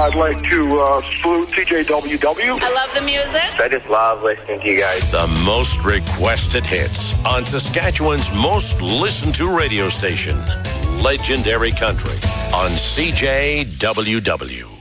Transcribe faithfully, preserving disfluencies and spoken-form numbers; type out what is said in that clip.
I'd like to uh, salute C J W W. I love the music. I just love listening to you guys. The most requested hits on Saskatchewan's most listened to radio station, Legendary Country, on C J W W.